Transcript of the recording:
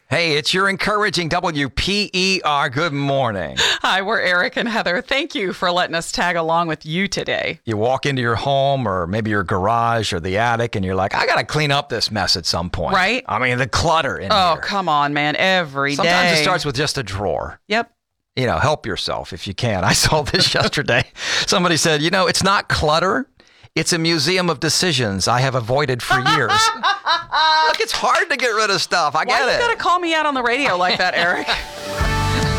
Hey, it's your encouraging WPER. Good morning. Hi, we're Eric and Heather. Thank you for letting us tag along with you today. You walk into your home or maybe your garage or the attic and you're like, I got to clean up this mess at some point. Right? I mean, the clutter in Oh, here. come on, man. Every day. Sometimes it starts with just a drawer. Yep. Help yourself if you can. I saw this yesterday. Somebody said, it's not clutter. It's a museum of decisions I have avoided for years. Look, it's hard to get rid of stuff. I get it. Why you got to call me out on the radio like that, Eric?